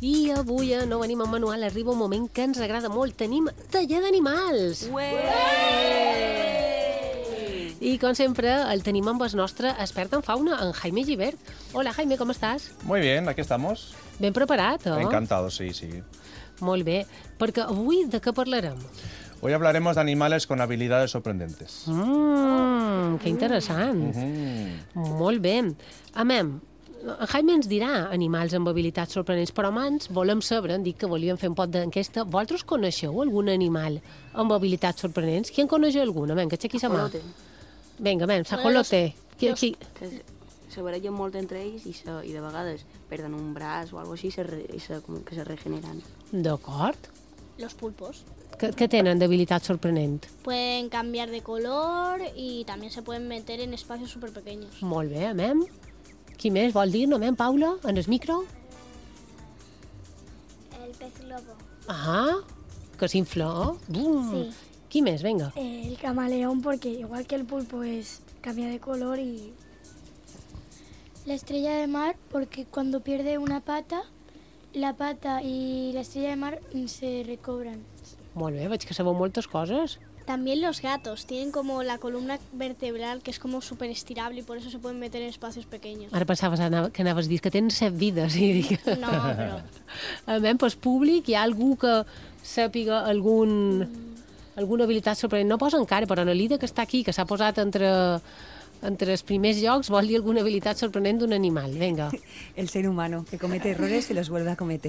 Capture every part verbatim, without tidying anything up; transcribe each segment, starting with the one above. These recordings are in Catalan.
I avui a No venim amb manual arriba un moment que ens agrada molt. Tenim taller d'animals. I com sempre el tenim amb el nostre expert en fauna, en Jaime Gibert. Hola Jaime, com estàs? Muy bien, aquí estamos. Ben preparat, oh? Encantado, sí, sí. Molt bé, perquè avui de què parlarem? Hoy hablaremos de animales con habilidades sorprendentes. Mmm, que interessant. Mm. Molt bé. Amem, en Jaime ens dirà animals amb habilitats sorprenents, però abans volem saber, hem dit que volíem fer un pot d'enquesta, vosaltres coneixeu algun animal amb habilitats sorprenents? Qui en coneix algun? Amem, que aixequi sa mà. Vinga, amem, sajolote. Qui, qui... Que se barallen molt entre ells i, se, i de vegades perden un braç o alguna cosa així se re, i se, com que se regeneren. D'acord. Los pulpos. ¿Qué, ¿Qué tienen de habilidad sorprendente? Pueden cambiar de color y también se pueden meter en espacios súper pequeños. Molt bé, amem. Qui més vol dir, no, amem, Paula? En el micro? El pez globo. Ah, que s'infló. Bum. Sí. Qui més, venga? El camaleón, porque igual que el pulpo es cambia de color y... La estrella de mar, porque cuando pierde una pata, la pata y la estrella de mar se recobran. Molt bé, veig que sabeu moltes coses. También los gatos tienen como la columna vertebral que es como súper estirable y por eso se pueden meter en espacios pequeños. Ara pensaves que anaves a dir que tens set vides. I dic... No, però... Amem, pues públic, hi ha algú que sàpiga algun, alguna habilitat sorprenent. No posa encara, però Anelida, que està aquí, que s'ha posat entre... entre els primers llocs, vol dir alguna habilitat sorprenent d'un animal. Vinga. El ser humano, que comete errores y los vuelve a cometer.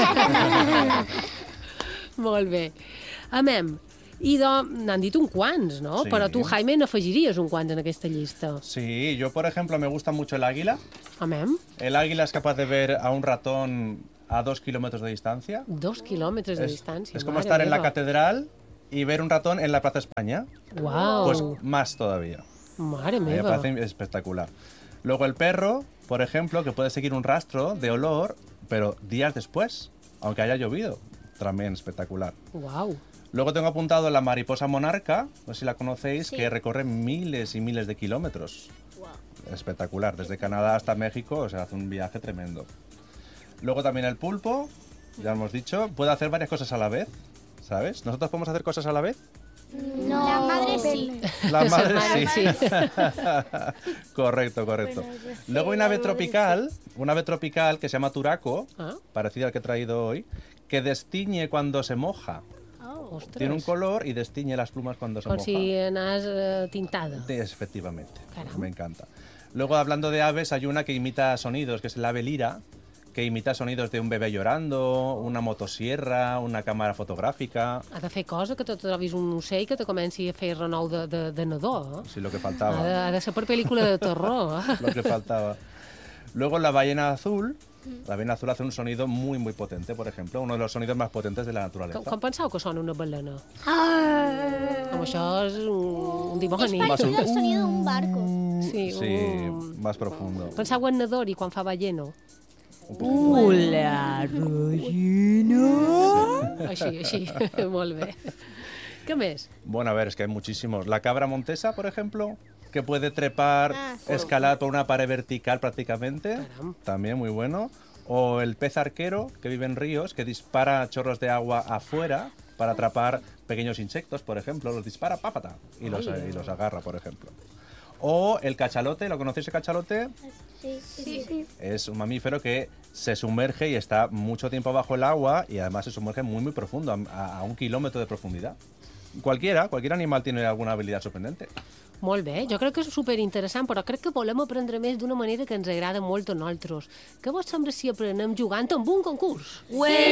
Molt bé. Amem, i n'han dit un quants, ¿no? Sí. Però tu, Jaime, n'afegiries un quants en aquesta llista. Sí, yo por ejemplo me gusta mucho el águila. Amem, El águila es capaz de ver a un ratón a dos kilómetros de distancia. dos quilòmetres de Es, distància. es como estar en la catedral y ver un ratón en la Plaza España. Uau, Pues más todavía. mare Me meva. parece espectacular. Luego el perro, por ejemplo, que puede seguir un rastro de olor, pero días después, aunque haya llovido. También espectacular. Uau. Luego tengo apuntado la mariposa monarca, no sé si la conocéis, Sí. que recorre miles y miles de kilómetros. Wow. Espectacular, desde Canadá hasta México, o sea, hace un viaje tremendo. Luego también el pulpo, ya hemos dicho, puede hacer varias cosas a la vez, ¿sabes? ¿Nosotros podemos hacer cosas a la vez? No, la madre sí. La madre madre sí. sí. Correcto, correcto. Bueno, yo sé, Luego hay un la ave madre tropical, un ave tropical que se llama turaco, Ah, parecido al que he traído hoy, que destiñe cuando se moja. Oh. ostres. Tiene un color y destiñe las plumas cuando se Com moja. si anàs eh, tintada. Sí, efectivamente. Caram. Me encanta. Luego, hablando de aves, hay una que imita sonidos, que es el ave lira, que imita sonidos de un bebé llorando, una motosierra, una cámara fotográfica. Ha de fer cosa que te trobis un ocell que te comenci a fer renou de, de, de nadó. Eh? Sí, lo que Ha, de, faltaba. ha de ser per pel·lícula de terror. Eh? Lo que faltaba. Luego, la ballena azul. La ballena azul hace un sonido muy, muy potente, por ejemplo. Uno de los sonidos más potentes de la naturaleza. Com, com penseu que sona una balena? Ah. Com això és un, un Es dimoni. parecido al sonido de un barco. Sí, Sí, un... más profundo. Penseu en Nadori quan fa balleno. ¡Hola, Rollino! Així, així. Molt bé. Què més? Bueno, a ver, es que hay muchísimos. La cabra montesa, por ejemplo, que puede trepar, Ah, sí. escalar por una pared vertical prácticamente. Caram. También muy bueno. O el pez arquero, que vive en ríos, que dispara chorros de agua afuera para atrapar pequeños insectos, por ejemplo. Los dispara, pápata, y los, Ay. y los agarra, por ejemplo. O el cachalote, ¿lo conocéis el cachalote? Sí, sí, sí. Es un mamífero que se sumerge y está mucho tiempo bajo el agua y además se sumerge muy muy profundo, a, a un kilómetro de profundidad. Cualquiera, cualquier animal tiene alguna habilidad sorprendente. Molt bé, jo crec que és superinteressant, però crec que volem aprendre més d'una manera que ens agrada molt a nosaltres. Què vos sembla si aprenem jugant amb un concurs?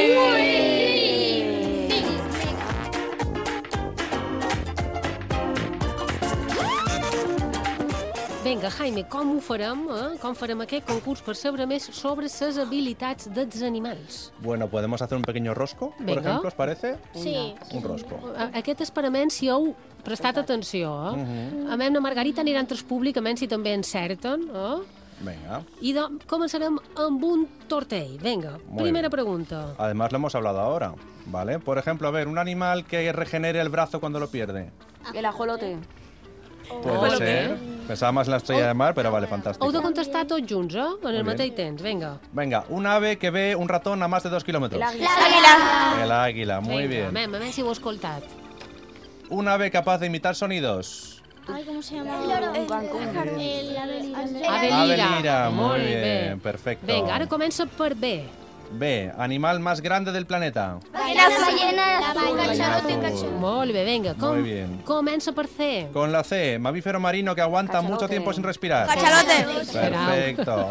Vinga, Jaime, com ho farem? Eh? Com farem aquest concurs per saber més sobre les habilitats dels animals? Bueno, podemos hacer un pequeño rosco, por Venga. ejemplo, ¿os parece? Sí. Un rosco. A- Aquest experiment, si heu prestat atenció, eh? Mhm. A mi, la Margarita anirà entre els públicament si també encerten, eh? Venga. I de, començarem amb un tortell. Vinga, Muy primera bien. pregunta. Además lo hemos hablado ahora, ¿vale? Por ejemplo, a ver, un animal que regenere el brazo cuando lo pierde. El ajolote. Puede Molt ser. bé. Pensaba más en la estrella de mar, pero vale, Heu fantástico. de contestar tots junts, eh? En el Muy mateix bien. temps, vinga. Venga, un ave que ve un ratón a más de dos kilómetros. Águila. El águila, muy Vinga, bien. Amem, a veure si ho he escoltat. Un ave capaz de imitar sonidos. Ay, ¿cómo se llama? Un cancún. El Ave Ave lira. lira, muy Molt bien, bé. perfecto. Vinga, ara comença per B. B, animal más grande del planeta. La ballena. La Ballena ballena. azul. Molt bé, vinga. Com, Muy bien. Comença per C. Con la C, mamífero marino que aguanta Cachalote. mucho tiempo sin respirar. Cachalote. Perfecto.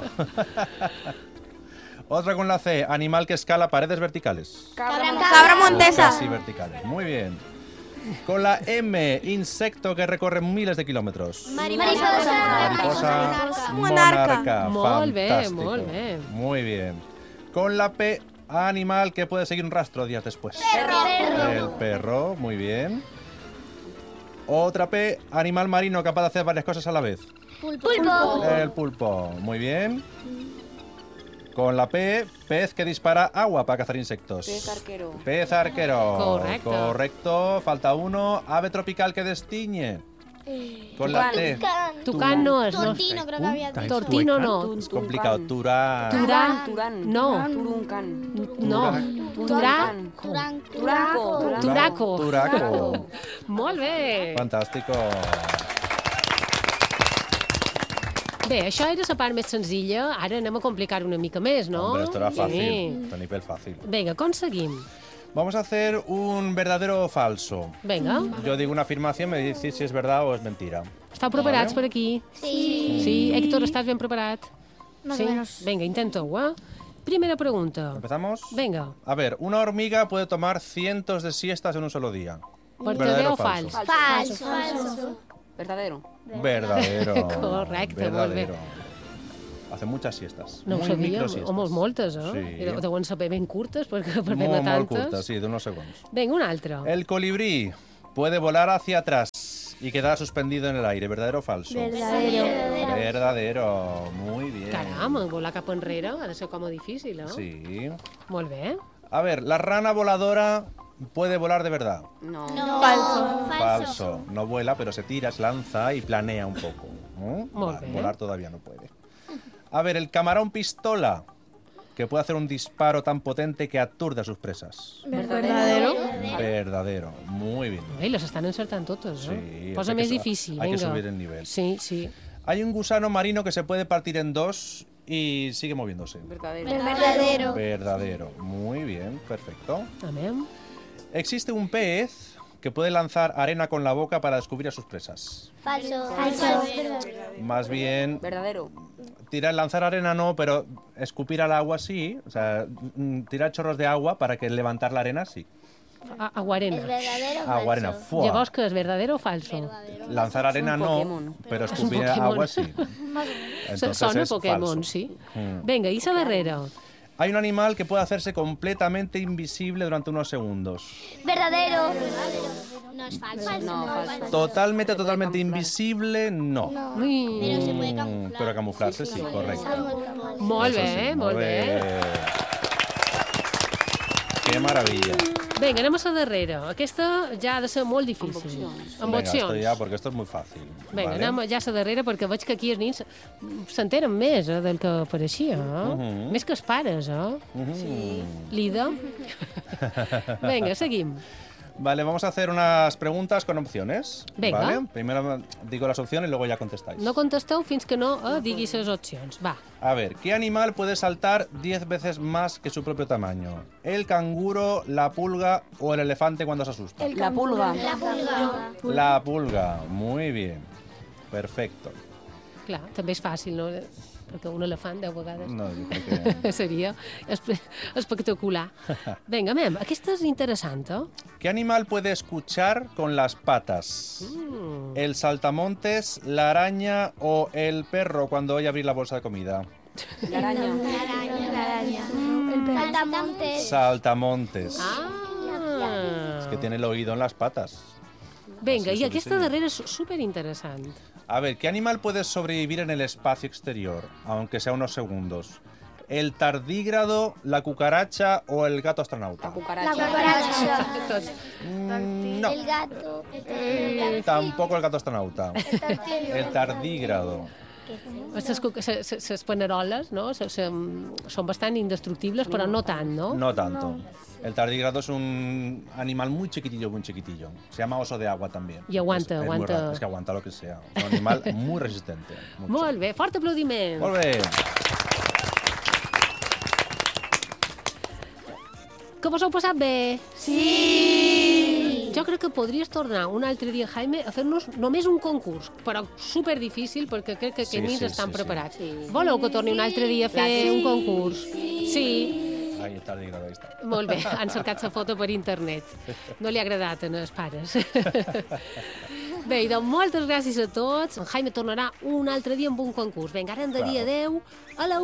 Otra con la C, animal que escala paredes verticales. Cabra montesa. Casi verticales. Muy bien. Con la M, insecto que recorre miles de kilómetros. Mariposa. Mariposa Monarca. monarca. Molt bé, Fantástico. molt bé. Muy bien. Con la P, animal que puede seguir un rastro días después. El perro, muy bien. Otra P, animal marino capaz de hacer varias cosas a la vez. Pulpo. El pulpo, muy bien. Con la P, pez que dispara agua para cazar insectos. Pez arquero. Pez arquero. Correcto. Correcto, falta uno. Ave tropical que destiñe. Con la T. Tucán no és, no. Tortino, creo que había dicho. Tortino no. Es complicado. Turán. Turán. Turán. No. Turuncan. No. Turà. Turán. Turanco. Turaco. Turaco. Turaco. Molt bé. Fantástico. Bé, això era la part més senzilla. Ara anem a complicar una mica més, no? Hombre, esto era fácil. Sí. Esto nivel fácil. Vinga, com seguim? Vamos a hacer un verdadero o falso. Vinga. Yo digo una afirmación, me decís si es verdad o es mentira. Estàu preparats Vale. per aquí? Sí. Sí. Héctor, estàs ben preparat? Más sí? o menos. Vinga, intenta-ho, eh? Primera pregunta. ¿Empezamos? Vinga. A ver, una hormiga puede tomar cientos de siestas en un solo día. Verdader o fals? Falso. Falso. Verdadero. Verdadero. Correcte, molt bé. Verdadero. Hace muchas siestas. No ho Muy sabia, microsiestas. home, moltes, eh? Sí. I deuen saber ben curtes, perquè per Muy, fer-ne muy tantes. curtas, sí, de unos segundos. Vinga, un altre. El colibrí puede volar hacia atrás y quedar suspendido en el aire. ¿Verdadero o falso? Verdadero. Verdadero. Muy bien. Caram, volar cap enrere ha de ser com a difícil, eh? Sí. Molt bé. A ver, la rana voladora puede volar de verdad. No. Falso. Falso. No vuela, pero se tira, se lanza y planea un poco. ¿no? Molt Va, bé. volar todavía no puede. A ver, el camarón pistola, que puede hacer un disparo tan potente que aturde a sus presas. Verdadero. Verdadero. Muy bien. Ai, les estan encertant totes, eh? Sí, Posa hay que més su- difícil, hay que vinga. subir el nivel. Sí, sí. Hay un gusano marino que se puede partir en dos y sigue moviéndose. Verdadero. Verdadero. Verdadero. Muy bien, perfecto. Amén. Existe un pez que puede lanzar arena con la boca para descubrir a sus presas. Falso. Falso. Más bien, Verdadero. tirar, lanzar arena no, pero escupir al agua sí. O sea, mm, tirar chorros de agua para que levantar la arena sí. A- Aguarena. Verdadero. Agua, arena, fuà. Llavors, què és, verdadero o falso? Lanzar arena un no, Pokémon. pero Es un escupir Pokémon. agua sí. Se- Entonces Sona es Pokémon, falso. sí. Mm. Vinga, i la darrera? Hay un animal que puede hacerse completamente invisible durante unos segundos. Verdadero. No es falso. No, falso. Totalmente, totalmente camuflar. invisible, no. Ui. Pero se puede Mm, camuflar. Pero camuflarse sí, correcto. Molt Eso bé, sí, molt bé. Qué maravilla. Vinga, anem a la darrera. Aquesta ja ha de ser molt difícil. opcions. Amb Venga, esto opcions. ya, porque esto es muy fácil. Vinga, ¿vale? anem ja a la darrera perquè veig que aquí els nins s'enteren més eh, del que pareixia. Eh? Mhm. Més que els pares, eh? Ujú. Lida? Vinga, seguim. Vale, vamos a hacer unas preguntas con opciones. Venga. ¿vale? Primero digo las opciones y luego ya contestáis. No contesteu fins que no eh, diguis les opcions. Va. A ver, ¿qué animal puede saltar diez veces más que su propio tamaño? ¿El canguro, la pulga o el elefante cuando se asusta? La pulga. La pulga. La pulga. Muy bien. Perfecto. Clar, també és fàcil, no? Perquè un elefant, deu vegades, No, yo creo que... seria espe espectacular. Vinga, mem, aquesta és interessant, eh? ¿Qué animal puede escuchar con las patas? Mm. ¿El saltamontes, la araña o el perro cuando oye abrir la bolsa de comida? La araña. Saltamontes. Saltamontes. Ah! Es que tiene el oído en las patas. Vinga, Sí, i sí, aquesta sí. darrera és superinteressant. A ver, ¿qué animal puede sobrevivir en el espacio exterior, aunque sea unos segundos? ¿El tardígrado, la cucaracha o el gato astronauta? La cucaracha. La cucaracha. Tots. Mm, no, El gato. tampoco el gato astronauta. El tardígrado. Les, les, les paneroles, no? Se, se, són bastant indestructibles, però no tant, no? No tanto. El tardígrado es un animal muy chiquitillo, muy chiquitillo. Se llama oso de agua también. Y aguanta, es, es aguanta. Muy raro, es que aguanta lo que sea. Es un animal muy resistente. Mucho. Molt bé, fort aplaudiment. Molt bé. Que vos heu passat bé? Sí! Jo crec que podries tornar un altre dia, Jaime, a fer-nos només un concurs, però super difícil, perquè crec que Sí, aquests nins sí, estan sí, preparats. sí. Voleu que torni un altre dia a fer Sí. un concurs? Sí. Ahí está el tardígrado, ahí está. Molt bé, han cercat la foto per internet. No li ha agradat als pares. Bé, doncs moltes gràcies a tots. En Jaime tornarà un altre dia amb un concurs. Vinga, ara hem de dir adeu a la